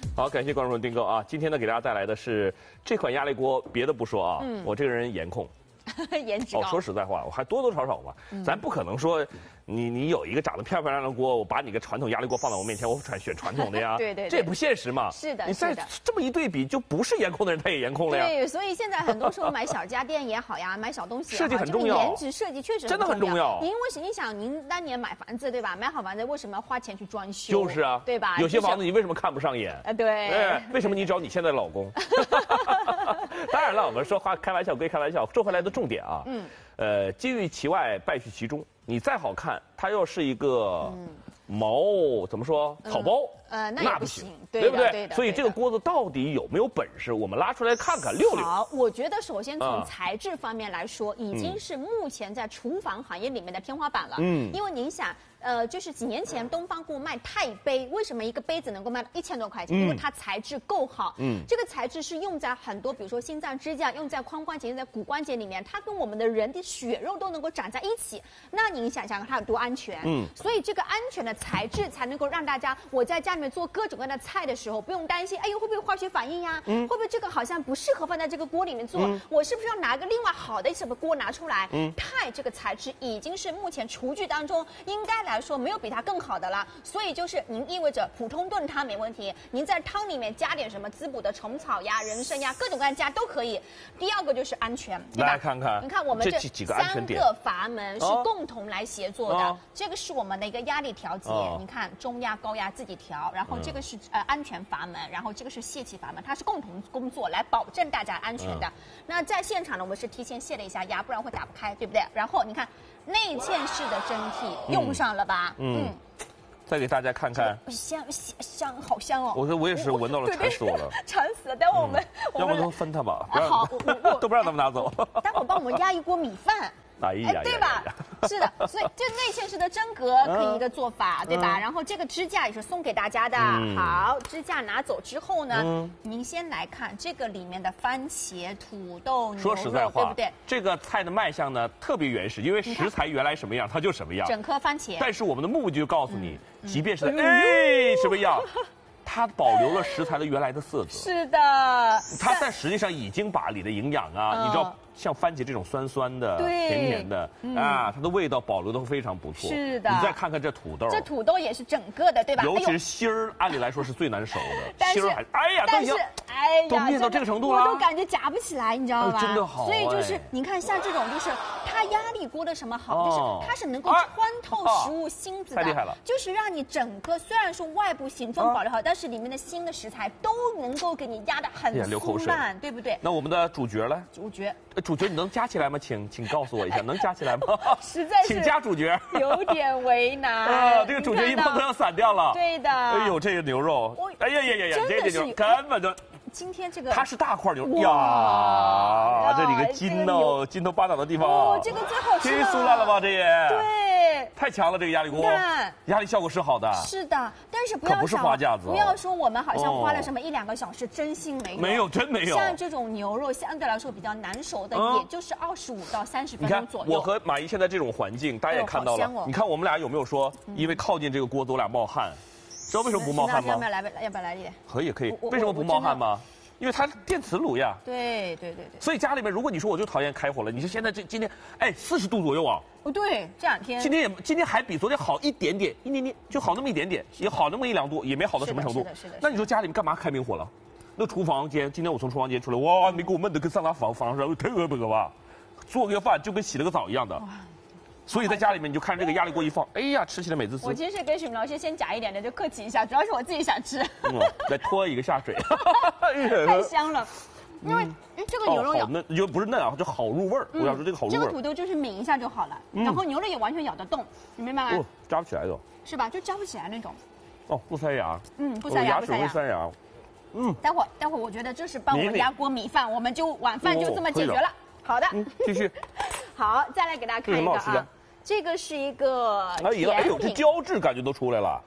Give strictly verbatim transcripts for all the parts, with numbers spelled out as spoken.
好，感谢观众朋友订购啊！今天呢，给大家带来的是这款压力锅，别的不说啊，嗯、我这个人颜控。 颜值高。 哦，说实在话，我还多多少少嘛，嗯、咱不可能说你你有一个长得漂漂亮亮的锅，我把你个传统压力锅放在我面前，我选选传统的呀， 对, 对对， 这也不现实嘛。 是的， 你再这么一对比，就不是颜控的人他也颜控了呀。 对，所以现在很多时候买小家电也好呀，买小东西也好， 设计很重要， 颜值设计确实真的很重要。 您为什么你想您当年买房子对吧？买好房子为什么要花钱去装修？ 就是啊， 对吧？ 有些房子你为什么看不上眼？ 啊，对。 哎，为什么你找你现在的老公？当然了，我们说话开玩笑归开玩笑，说回来的重点啊，嗯，呃，金玉其外，败絮其中。你再好看，它要是一个毛怎么说草包， 呃， 那不行， 对不对？ 对的。 所以这个锅子到底有没有本事？我们拉出来看看，溜溜。 好，我觉得首先从材质方面来说，已经是目前在厨房行业里面的天花板了。嗯，因为您想。呃，就是几年前东方顾卖钛杯，为什么一个杯子能够卖到一千多块钱？嗯、因为它材质够好。嗯，这个材质是用在很多，比如说心脏支架，用在髋关节、用在骨关节里面，它跟我们的人的血肉都能够长在一起。那您想想它有多安全？嗯，所以这个安全的材质才能够让大家，我在家里面做各种各样的菜的时候，不用担心，哎呦会不会化学反应呀？嗯，会不会这个好像不适合放在这个锅里面做？嗯、我是不是要拿个另外好的什么锅拿出来？嗯，钛这个材质已经是目前厨具当中应该来说没有比它更好的了，所以就是您意味着普通炖汤没问题，您在汤里面加点什么滋补的虫草呀、人参呀，各种各样加都可以。第二个就是安全，对吧？ 来看看， 你看我们这几个安全点， 三个阀门是共同来协作的。哦、这个是我们的一个压力调节，哦、你看中压、高压自己调，然后这个是、嗯、呃安全阀门，然后这个是泄气阀门，它是共同工作来保证大家安全的。嗯、那在现场呢，我们是提前泄了一下压，不然会打不开，对不对？然后你看内嵌式的蒸屉用上了吧？嗯。嗯嗯再给大家看看， 香香香，好香哦！ 我说我也是闻到了，馋死我了， 馋死了！待会我们， 要不都分他吧， 好， 都不让他们拿走。 待会帮我们压一锅米饭。 哎呀， 对吧？是的，所以这内嵌式的蒸格可以一个做法，对吧？然后这个支架也是送给大家的。好，支架拿走之后呢，您先来看这个里面的番茄、土豆、牛肉， 说实在话， 对不对？ 这个菜的卖相呢特别原始，因为食材原来什么样，它就什么样。 整颗番茄。 但是我们的目的就告诉你，即便是哎什么样。它保留了食材的原来的色泽， 是的。 它但实际上已经把你的营养啊，嗯、你知道，像番茄这种酸酸的、甜甜的、嗯、啊，它的味道保留的非常不错。 是的。 你再看看这土豆， 这土豆也是整个的，对吧？ 尤其是芯儿，按理来说是最难熟的， 芯儿还哎呀， 但是哎呀， 都面到这个程度了， 我都感觉夹不起来，你知道吗？ 真的好。 所以就是你看，像这种就是它压力锅的什么好，就是它是能够穿透食物芯子的， 太厉害了， 就是让你整个虽然说外部形状保留好，但是里面的芯的食材都能够给你压得很酥烂，对不对？ 那我们的主角呢？ 主角， 主角你能加起来吗？请请告诉我一下，能加起来吗？ 实在是， 请加主角， 有点为难。 啊，这个主角一碰都要散掉了。 对的。 哎呦，这个牛肉，哎呀呀呀呀，这个牛根本就。 今天这个它是大块牛呀，这里个筋哦，筋头巴脑的地方， 哦，这个最好吃了， 忒酥烂了吧，这也对， 太强了，这个压力锅，压力效果是好的， 是的，但是不要可不是花架子， 不要说我们好像花了什么一两个小时，真心没有， 没有，真没有。 像这种牛肉相对来说比较难熟的，也就是二十五到三十分钟左右。 我和马姨现在这种环境，大家也看到了，你看我们俩有没有说，因为靠近这个锅子，我俩冒汗。知道为什么不冒汗吗？ 要不要来？要不要来一点？ 可以可以。为什么不冒汗吗？因为它电磁炉呀。 对对对对。 所以家里面，如果你说我就讨厌开火了，你说现在这今天，哎，四十度左右啊。 哦，对，这两天。 今天也今天还比昨天好一点点，一点点就好那么一点点，也好那么一两度，也没好到什么程度。 是的，是的。 那你说家里面干嘛开明火了？那厨房间，今天我从厨房间出来，哇，你给我闷得跟上哪房房上特别热吧？做个饭就跟洗了个澡一样的。所以在家里面你就看这个压力锅一放，哎呀，吃起来美滋滋。 我其实给许明老师先夹一点的，就客气一下，主要是我自己想吃。 嗯，来拖一个下水。 太香了，因为这个牛肉咬嫩，就不是嫩啊，就好入味儿。我想说这个好入味儿。 这个土豆就是抿一下就好了，然后牛肉也完全咬得动，你明白吗？ 哦，夹不起来的。 是吧？就夹不起来那种。 哦，不塞牙。 嗯，不塞牙，不塞牙。 塞牙。嗯。 待会儿，待会儿，我觉得这是帮我们压锅米饭，我们就晚饭就这么解决了。好的， 继续。 好，再来给大家看一个啊。这个是一个甜品， 哎呦，这胶质感觉都出来了。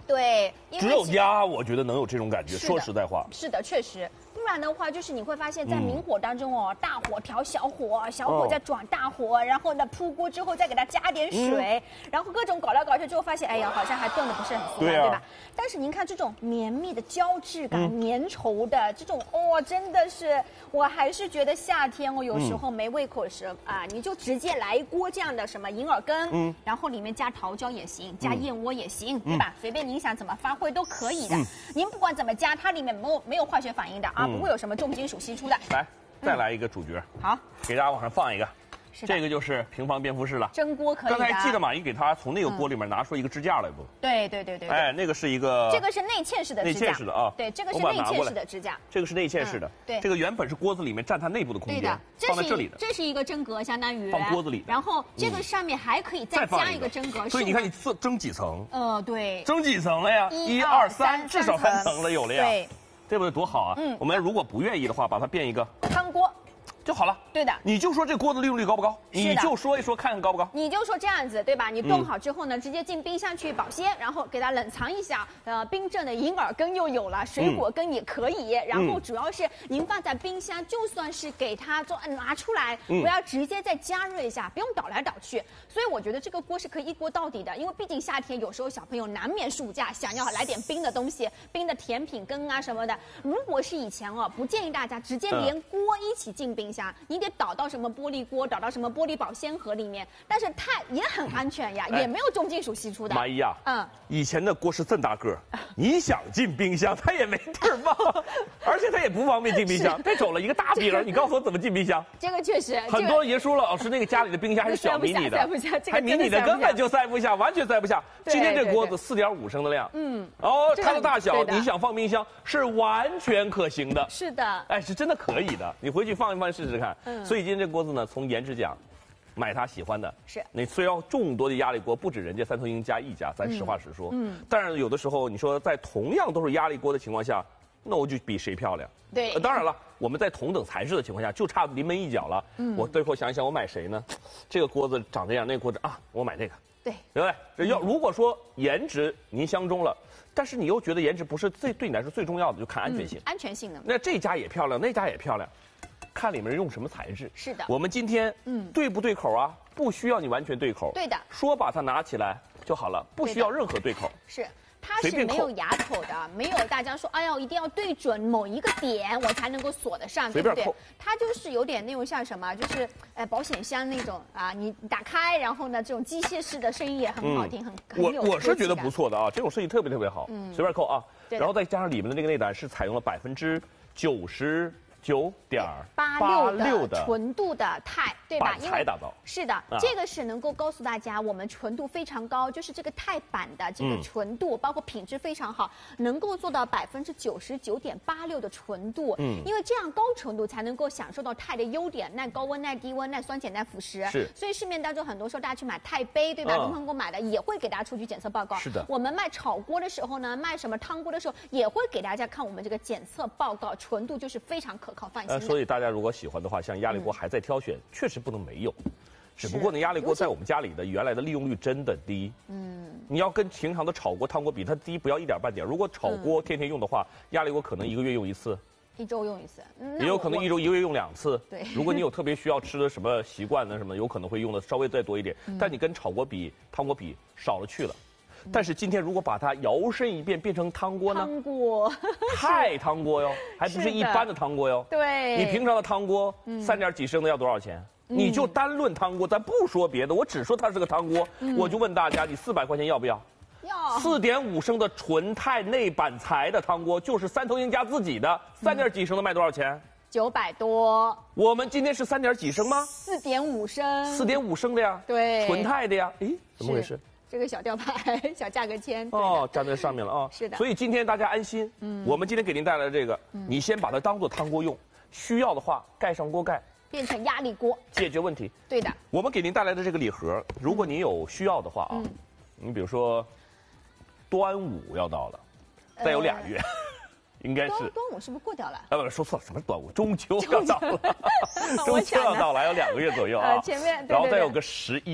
对， 只有鸭，我觉得能有这种感觉。说实在话， 是的，确实。不然的话，就是你会发现在明火当中哦，大火调小火，小火再转大火，然后呢铺锅之后再给它加点水，然后各种搞来搞去之后发现，哎呀，好像还炖的不是很熟，对吧？但是您看这种绵密的胶质感、粘稠的这种，哦，真的是，我还是觉得夏天我有时候没胃口时啊，你就直接来一锅这样的什么银耳羹，然后里面加桃胶也行，加燕窝也行，对吧？随便您想怎么发挥都可以的。您不管怎么加，它里面没有没有化学反应的啊。不会有什么重金属析出的。 来，再来一个主角。 好， 给大家往上放一个。这个就是平房蝙蝠式了。 蒸锅可以的。 刚才记得马姨给他从那个锅里面拿出一个支架来不？ 对对对对。 哎，那个是一个。 这个是内嵌式的支架。 内嵌式的啊。 对，这个是内嵌式的支架。 这个是内嵌式的。对。这个原本是锅子里面占它内部的空间，放在这里的。 这是一个蒸格，相当于放锅子里。 然后这个上面还可以再加一个蒸格。 所以你看，你蒸几层？ 呃，对。 蒸几层了呀？一二三，至少三层了，有了呀。对。对不对？多好啊！嗯，我们如果不愿意的话，把它变一个汤锅就好了。 对的， 你就说这锅子利用率高不高？你就说一说看看高不高？ 你就说这样子，对吧？你炖好之后呢，直接进冰箱去保鲜，然后给它冷藏一下。呃，冰镇的银耳羹又有了，水果羹也可以。然后主要是您放在冰箱，就算是给它做拿出来，不要直接再加热一下，不用倒来倒去。所以我觉得这个锅是可以一锅到底的，因为毕竟夏天有时候小朋友难免暑假想要来点冰的东西，冰的甜品羹啊什么的。如果是以前哦，不建议大家直接连锅一起进冰箱，你得倒到什么玻璃锅，倒到什么玻璃保鲜盒里面。但是它也很安全呀，也没有重金属析出的。 马姨啊，嗯，以前的锅是这么大个，你想进冰箱它也没地儿放，而且它也不方便进冰箱，它走了一个大饼，你告诉我怎么进冰箱？ 这个确实， 很多爷说了，老师那个家里的冰箱还是小迷你的，还迷你的根本就塞不下，完全塞不下。今天这锅子四点五升的量，嗯，哦，它的大小你想放冰箱是完全可行的。 是的， 哎，是真的可以的，你回去放一放试试看。嗯，所以今天这锅子呢，从颜值讲，买他喜欢的。 是， 那虽然众多的压力锅不止人家三头鹰加一家，咱实话实说。嗯，但是有的时候你说在同样都是压力锅的情况下，那我就比谁漂亮。 对、 呃，当然了，我们在同等材质的情况下，就差临门一脚了。嗯，我最后想一想，我买谁呢？这个锅子长这样，那个锅子啊，我买这个。 对， 对不对？要如果说颜值您相中了，但是你又觉得颜值不是最对你来说最重要的，就看安全性。 嗯、安全性的。 那这家也漂亮，那家也漂亮，看里面用什么材质。 是的。 我们今天嗯对不对口啊？不需要你完全对口。 对的。 说把它拿起来就好了，不需要任何对口。 是。它是没有牙口的，没有大家说，哎呀，一定要对准某一个点我才能够锁得上，对不对？它就是有点那种像什么，就是呃保险箱那种啊，你打开，然后呢，这种机械式的声音也很好听，很很有。 我我是觉得不错的啊，这种设计特别特别好，嗯，随便扣啊，然后再加上里面的那个内胆是采用了百分之九十。九点八六的纯度的钛，对吧？ 板材打造是的，这个是能够告诉大家，我们纯度非常高，就是这个钛板的这个纯度，包括品质非常好，能够做到百分之九十九点八六的纯度。嗯，因为这样高纯度才能够享受到钛的优点，耐高温、耐低温、耐酸碱、耐腐蚀。 是， 所以市面当中很多时候大家去买钛杯，对吧？东方锅买的也会给大家出具检测报告。 是的， 我们卖炒锅的时候呢，卖什么汤锅的时候，也会给大家看我们这个检测报告，纯度就是非常可靠放心的。 呃，所以大家如果喜欢的话，像压力锅还在挑选，嗯、确实不能没有。只不过呢，压力锅在我们家里的原来的利用率真的低。嗯，你要跟平常的炒锅、汤锅比，它低不要一点半点。如果炒锅天天用的话，嗯、压力锅可能一个月用一次， 一周用一次， 也有可能一周一个月用两次。 对， 如果你有特别需要吃的什么习惯呢什么，有可能会用的稍微再多一点。嗯、但你跟炒锅比、汤锅比少了去了。但是今天如果把它摇身一变变成汤锅呢？ 汤锅， 钛汤锅哟，还不是一般的汤锅哟。 对， 你平常的汤锅三点几升的要多少钱？嗯、你就单论汤锅，咱不说别的，我只说它是个汤锅，嗯、我就问大家，你四百块钱要不要？ 要。 四点五升的纯钛内板材的汤锅，就是三头鹰家自己的，三点几升的卖多少钱？ 九百多。 我们今天是三点几升吗？ 四点五升。 四点五升的呀。 对。 纯钛的呀。诶，怎么回事？ 这个小吊牌、小价格签哦，粘在上面了啊。 是的。 所以今天大家安心。嗯。我们今天给您带来的这个，嗯、你先把它当做汤锅用，需要的话盖上锅盖， 变成压力锅， 解决问题。 对的。 我们给您带来的这个礼盒，如果您有需要的话啊，嗯、你比如说，端午要到了，再有俩月。呃应该是端端午是不是过掉了？ 啊，不，说错了，什么端午？中秋要到了，中秋要到了，还有两个月左右啊。 前面， 然后再有个十一，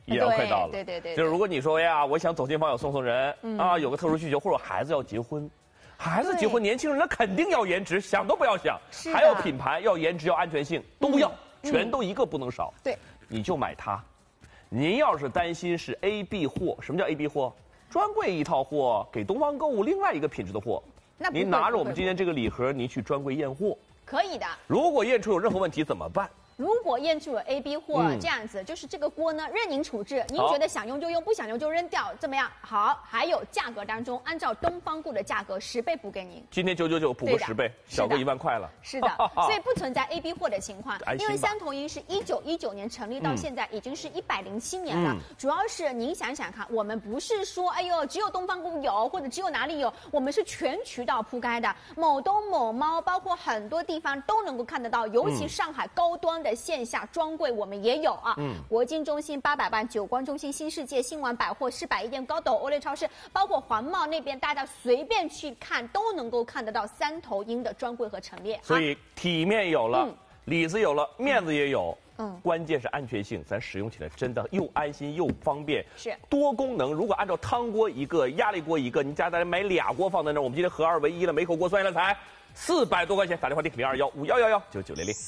也要快到了。 对对对， 就是如果你说呀，我想走亲访友送送人、嗯、啊，有个特殊需求，或者孩子要结婚。孩子结婚，年轻人那肯定要颜值，想都不要想。还要品牌，要颜值，要安全性，都要，嗯、全都一个不能少。 对， 你就买它。您要是担心是 A B 货，什么叫 A B 货？专柜一套货，给东方购物另外一个品质的货。 那您拿着我们今天这个礼盒，您去专柜验货。 可以的。 如果验出有任何问题怎么办？ 如果验出有 A B 货、嗯、这样子，就是这个锅呢任您处置，您觉得想用就用，不想用就扔掉，怎么样？好，还有价格当中，按照东方顾的价格十倍补给您。 今天九九九补个十倍，小个一万块了。 是的，所以不存在 A B 货的情况，因为三头鹰是一九一九年成立到现在，已经是一百零七年了。嗯、主要是您想想看，我们不是说哎呦只有东方顾有，或者只有哪里有，我们是全渠道铺开的，某东某猫，包括很多地方都能够看得到，尤其上海高端的线下装。专柜我们也有啊，嗯，国金中心、八百万、九光中心、新世界、新丸百货、世百一店、高斗、欧莱超市，包括环贸那边，大家随便去看都能够看得到三头鹰的专柜和陈列。 所以体面有了，嗯、里子有了，面子也有，嗯，关键是安全性，咱使用起来真的又安心又方便， 是多功能。如果按照汤锅一个、压力锅一个，你家大家买俩锅放在那儿，我们今天合二为一了，每口锅算下来才四百多块钱。打电话订零二幺五幺幺幺九九零零。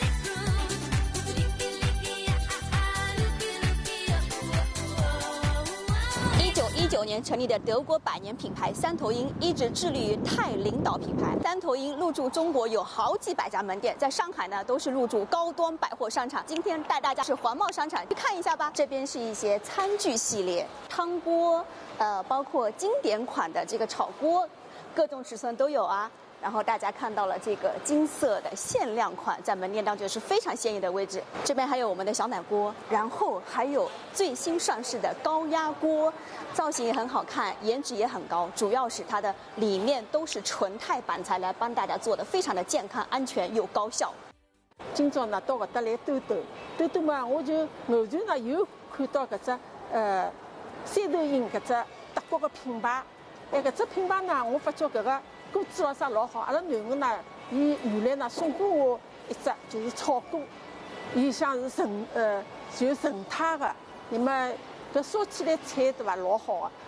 一九年成立的德国百年品牌三头鹰，一直致力于泰领导品牌。三头鹰入驻中国有好几百家门店，在上海呢都是入驻高端百货商场。今天带大家是环贸商场去看一下吧。这边是一些餐具系列，汤锅，呃，包括经典款的这个炒锅，各种尺寸都有啊。然后大家看到了这个金色的限量款，在门店当中是非常显眼的位置。这边还有我们的小奶锅，然后还有最新上市的高压锅，造型也很好看，颜值也很高，主要是它的里面都是纯钛板材来帮大家做的，非常的健康、安全又高效。 今朝呢到搿搭来兜兜，兜兜嘛，我就偶然呢又看到搿只呃三头鹰搿只德国的品牌，哎，搿只品牌呢，我发觉搿个。锅子咾啥老好，阿拉囡恩呢，伊原来呢送过我一只，就是炒锅，伊像是纯呃就纯钛的，那么搿烧起来菜对伐老好啊。